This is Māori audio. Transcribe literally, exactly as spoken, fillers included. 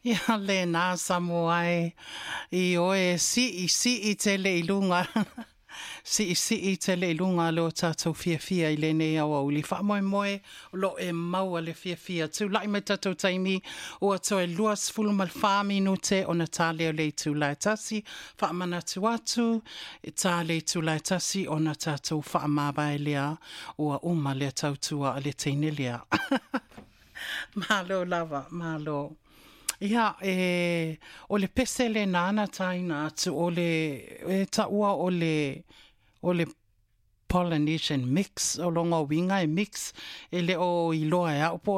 Ia le nā Samoai I oe si i si i te le ilunga. Si i si i te le ilunga lo tātou fia fia I le nei awa uli. Wha moe moe lo e maua le fia fia. Tu lai mai tātou taimi o atoe luas fulu mal whāmi no te o na tā leo le tu lai tasi. Wha mana tu atu e tā le tu lai tasi o na tātou wha mabai lea o a uma lea tautua a le teine lea. Malo lava, malo. Ia, e, o le pese le nana taina atu o le, e taua o le, o le Polynesian mix, o longa winga e mix, e le o iloa e au po